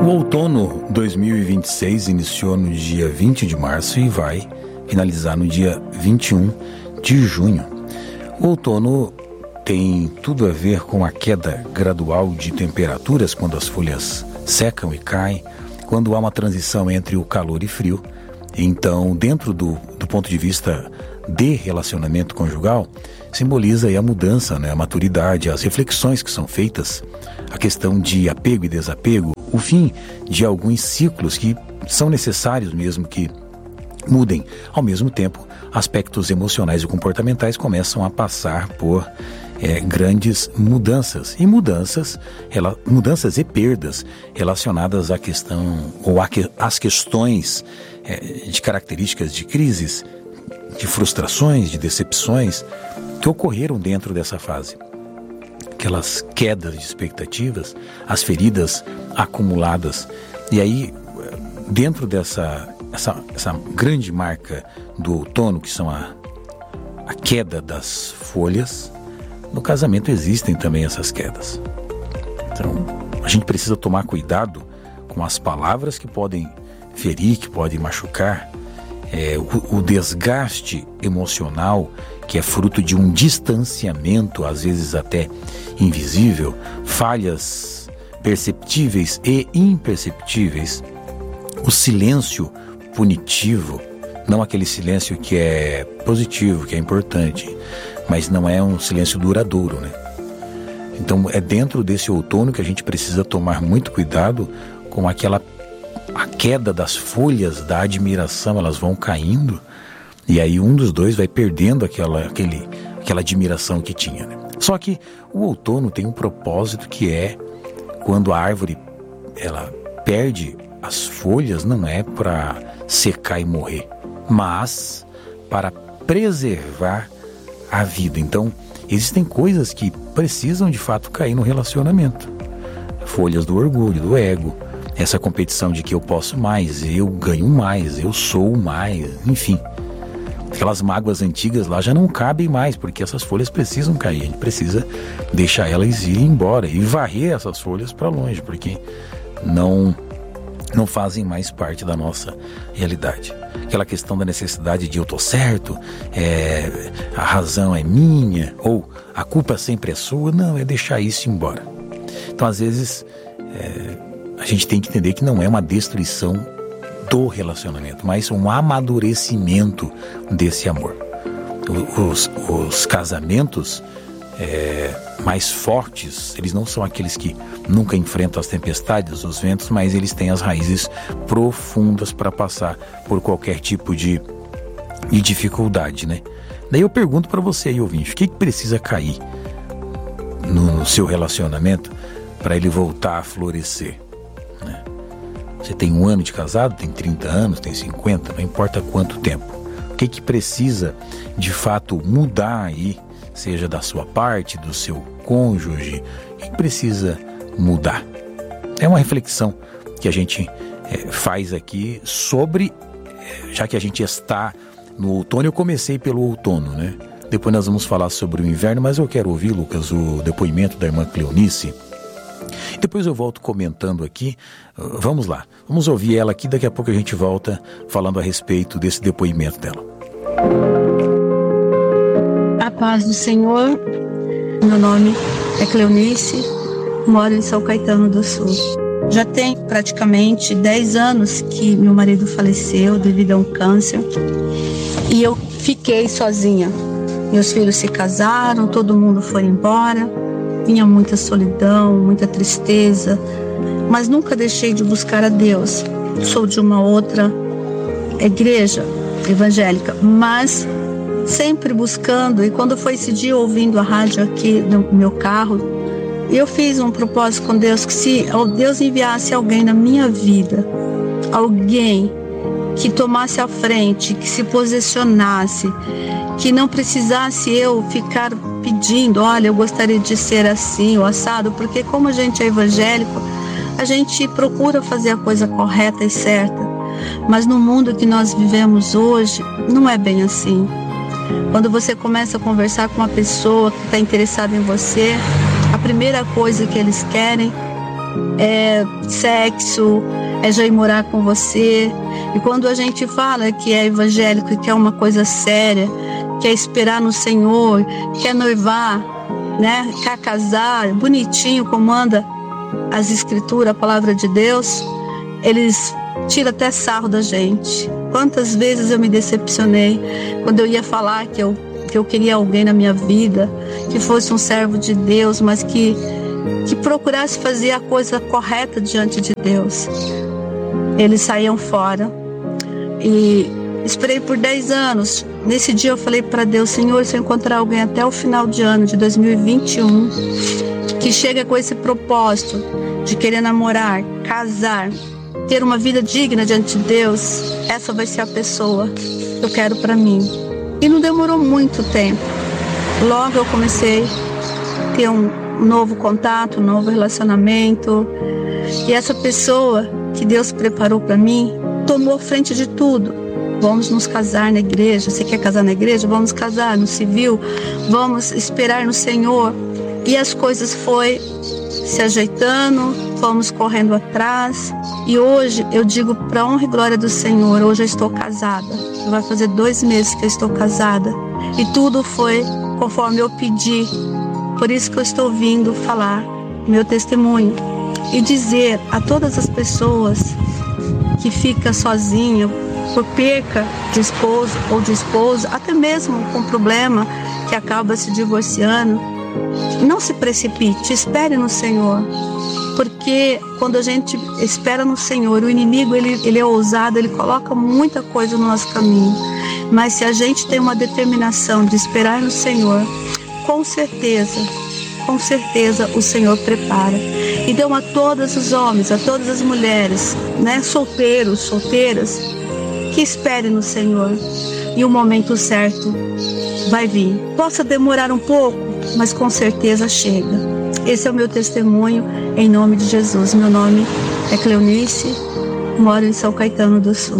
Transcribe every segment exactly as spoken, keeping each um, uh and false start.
O outono dois mil e vinte e seis iniciou no dia vinte de março e vai finalizar no dia vinte e um de junho. O outono tem tudo a ver com a queda gradual de temperaturas quando as folhas secam e caem, quando há uma transição entre o calor e frio. Então, dentro do, do ponto de vista de relacionamento conjugal, simboliza aí a mudança, né, a maturidade, as reflexões que são feitas, a questão de apego e desapego, o fim de alguns ciclos que são necessários mesmo que mudem. Ao mesmo tempo, aspectos emocionais e comportamentais começam a passar por é, grandes mudanças. E mudanças, ela, mudanças e perdas relacionadas à questão, ou às questões é, de características de crises, de frustrações, de decepções que ocorreram dentro dessa fase. Aquelas quedas de expectativas, as feridas acumuladas. E aí, dentro dessa essa, essa grande marca do outono, que são a, a queda das folhas, no casamento existem também essas quedas. Então, a gente precisa tomar cuidado com as palavras que podem ferir, que podem machucar, é, o, o desgaste emocional, que é fruto de um distanciamento, às vezes até invisível, falhas perceptíveis e imperceptíveis, o silêncio punitivo, não aquele silêncio que é positivo, que é importante, mas não é um silêncio duradouro, né? Então é dentro desse outono que a gente precisa tomar muito cuidado com aquela a queda das folhas da admiração, elas vão caindo, e aí um dos dois vai perdendo aquela, aquele, aquela admiração que tinha, né? Só que o outono tem um propósito, que é quando a árvore ela perde as folhas, não é para secar e morrer, mas para preservar a vida. Então existem coisas que precisam de fato cair no relacionamento. Folhas do orgulho, do ego, essa competição de que eu posso mais, eu ganho mais, eu sou mais, enfim. Aquelas mágoas antigas lá já não cabem mais, porque essas folhas precisam cair. A gente precisa deixar elas ir embora e varrer essas folhas para longe, porque não, não fazem mais parte da nossa realidade. Aquela questão da necessidade de eu tô certo, é, a razão é minha, ou a culpa sempre é sua, não, é deixar isso embora. Então, às vezes, é, a gente tem que entender que não é uma destruição do relacionamento, mas um amadurecimento desse amor. Os, os casamentos é, mais fortes, eles não são aqueles que nunca enfrentam as tempestades, os ventos, mas eles têm as raízes profundas para passar por qualquer tipo de, de dificuldade, né? Daí eu pergunto para você aí, ouvinte, o que, que precisa cair no, no seu relacionamento para ele voltar a florescer, né? Você tem um ano de casado, tem trinta anos, tem cinquenta, não importa quanto tempo. O que que precisa de fato mudar aí, seja da sua parte, do seu cônjuge, o que que precisa mudar? É uma reflexão que a gente é, faz aqui sobre, é, já que a gente está no outono, eu comecei pelo outono, né? Depois nós vamos falar sobre o inverno, mas eu quero ouvir, Lucas, o depoimento da irmã Cleonice. Depois eu volto comentando aqui. Vamos lá, vamos ouvir ela aqui, daqui a pouco a gente volta falando a respeito desse depoimento dela. A paz do Senhor. Meu nome é Cleonice, moro em São Caetano do Sul. Já tem praticamente dez anos que meu marido faleceu devido a um câncer e eu fiquei sozinha. Meus filhos se casaram, todo mundo foi embora. Vinha muita solidão, muita tristeza, mas nunca deixei de buscar a Deus. Sou de uma outra igreja evangélica, mas sempre buscando. E quando foi esse dia ouvindo a rádio aqui no meu carro, eu fiz um propósito com Deus, que se Deus enviasse alguém na minha vida, alguém que tomasse a frente, que se posicionasse, que não precisasse eu ficar pedindo, olha, eu gostaria de ser assim, ou assado, porque como a gente é evangélico, a gente procura fazer a coisa correta e certa, mas no mundo que nós vivemos hoje, não é bem assim. Quando você começa a conversar com uma pessoa que está interessada em você, a primeira coisa que eles querem é sexo, é já ir morar com você. E quando a gente fala que é evangélico e que é uma coisa séria, quer esperar no Senhor, quer noivar, né, quer casar, bonitinho, como manda as escrituras, a palavra de Deus, eles tiram até sarro da gente. Quantas vezes eu me decepcionei quando eu ia falar que eu, que eu queria alguém na minha vida, que fosse um servo de Deus, mas que, que procurasse fazer a coisa correta diante de Deus. Eles saíam fora. E esperei por dez anos. Nesse dia eu falei para Deus: Senhor, se eu encontrar alguém até o final de ano de dois mil e vinte e um que chega com esse propósito de querer namorar, casar, ter uma vida digna diante de Deus, essa vai ser a pessoa que eu quero para mim. E não demorou muito tempo. Logo eu comecei a ter um novo contato, um novo relacionamento. E essa pessoa que Deus preparou para mim tomou frente de tudo. Vamos nos casar na igreja. Você quer casar na igreja? Vamos casar no civil. Vamos esperar no Senhor. E as coisas foi se ajeitando, fomos correndo atrás. E hoje eu digo, para honra e glória do Senhor, hoje eu estou casada. Vai fazer dois meses que eu estou casada. E tudo foi conforme eu pedi. Por isso que eu estou vindo falar meu testemunho e dizer a todas as pessoas que ficam sozinhas por perca de esposo ou de esposa, até mesmo com problema que acaba se divorciando, não se precipite, espere no Senhor. Porque quando a gente espera no Senhor, o inimigo ele, ele é ousado, ele coloca muita coisa no nosso caminho. Mas se a gente tem uma determinação de esperar no Senhor, com certeza, com certeza o Senhor prepara. Então a todos os homens, a todas as mulheres, né, solteiros, solteiras, que esperem no Senhor. E o momento certo vai vir. Possa demorar um pouco, mas com certeza chega. Esse é o meu testemunho em nome de Jesus. Meu nome é Cleonice, moro em São Caetano do Sul.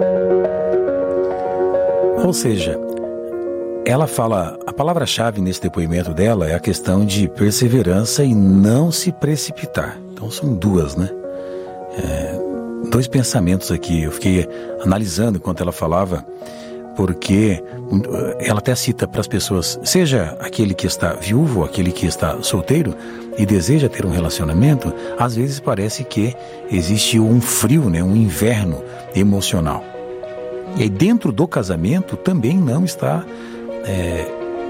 Ou seja, ela fala, a palavra-chave nesse depoimento dela é a questão de perseverança e não se precipitar. Então são duas, né? É, dois pensamentos aqui. Eu fiquei analisando enquanto ela falava, porque ela até cita para as pessoas, seja aquele que está viúvo, aquele que está solteiro e deseja ter um relacionamento, às vezes parece que existe um frio, né, um inverno emocional. E aí dentro do casamento também não está, é,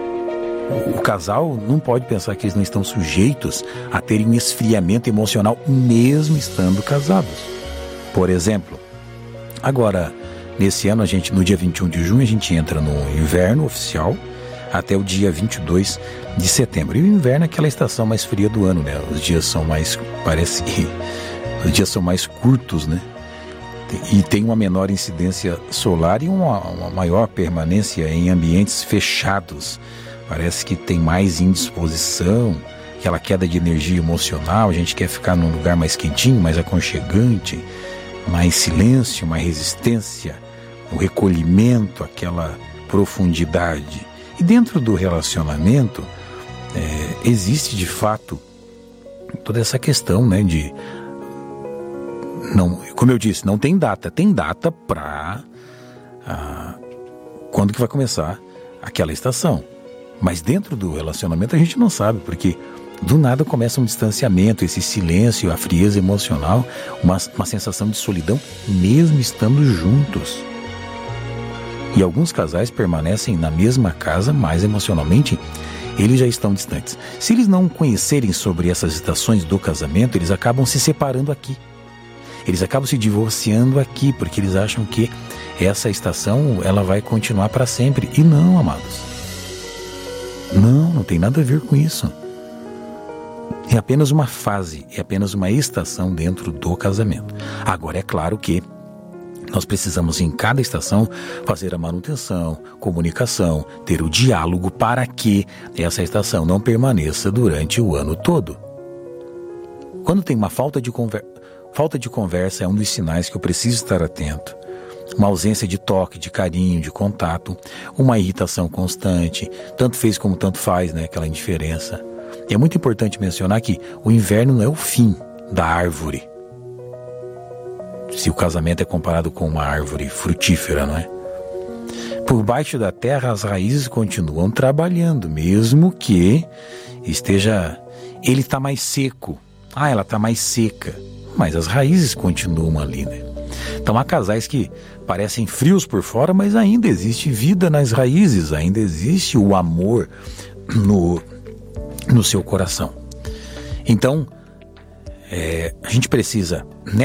o casal não pode pensar que eles não estão sujeitos a terem um esfriamento emocional mesmo estando casados. Por exemplo, agora, nesse ano, a gente, no dia vinte e um de junho, a gente entra no inverno oficial até o dia vinte e dois de setembro. E o inverno é aquela estação mais fria do ano, né? Os dias são mais, parece que os dias são mais curtos, né? E tem uma menor incidência solar e uma, uma maior permanência em ambientes fechados. Parece que tem mais indisposição, aquela queda de energia emocional. A gente quer ficar num lugar mais quentinho, mais aconchegante, mais silêncio, mais resistência, o recolhimento, aquela profundidade. E dentro do relacionamento, é, existe de fato toda essa questão, né, de, não, como eu disse, não tem data, tem data para ah, quando que vai começar aquela estação. Mas dentro do relacionamento a gente não sabe, porque do nada começa um distanciamento, esse silêncio, a frieza emocional, uma, uma sensação de solidão, mesmo estando juntos. E alguns casais permanecem na mesma casa, mas emocionalmente eles já estão distantes. Se eles não conhecerem sobre essas estações do casamento, eles acabam se separando aqui. Eles acabam se divorciando aqui, porque eles acham que essa estação ela vai continuar para sempre. E não, amados. Não, não tem nada a ver com isso. É apenas uma fase, é apenas uma estação dentro do casamento. Agora, é claro que nós precisamos, em cada estação, fazer a manutenção, comunicação, ter o diálogo para que essa estação não permaneça durante o ano todo. Quando tem uma falta de, conver... falta de conversa, é um dos sinais que eu preciso estar atento. Uma ausência de toque, de carinho, de contato, uma irritação constante, tanto fez como tanto faz, né? Aquela indiferença. E é muito importante mencionar que o inverno não é o fim da árvore. Se o casamento é comparado com uma árvore frutífera, não é? Por baixo da terra as raízes continuam trabalhando, mesmo que esteja... Ele está mais seco. Ah, ela está mais seca. Mas as raízes continuam ali, né? Então há casais que parecem frios por fora, mas ainda existe vida nas raízes, ainda existe o amor no, no seu coração. Então, é, a gente precisa...